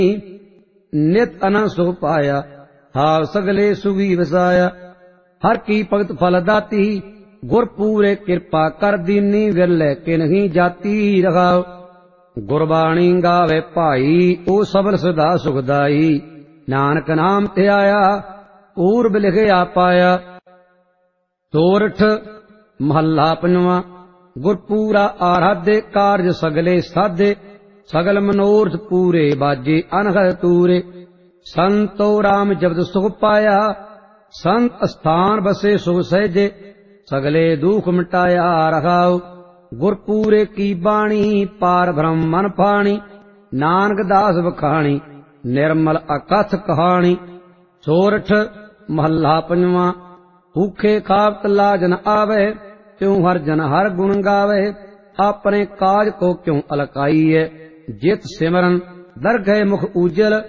नित आनंद सुख पाया, हाव सगले सुगी वसाया। हर की भगत फल दाती, गुर पूरे कृपा कर दीनी, विरले किन्ही जाती रखाओ। गुरबाणी गावे भाई, ओ सबल सदा सुखदाई, नानक नाम ते आया, पूर्व लिखिया पाया। सोरठ महला पंजवा। गुरपूरा आराधे, कारज सगले साधे, सगल मनोरथ पूरे, बाजे अनहद तूरे। संतो राम जबद सुख पाया, संत स्थान बसे सुख सहजे, सगले दुख मिटाया रखाओ। गुरपूरे की बाणी, पार ब्रह्म मन पाणी, नानक दास बखाणी, निर्मल अकथ कहानी। सोरठ महला पंजवा। भूखे खावत लाज न आवे, क्यों हर जन हर गुण गावे, अपने काज को क्यों अलकाई है। जित सिमरन दरगह मुख उजल,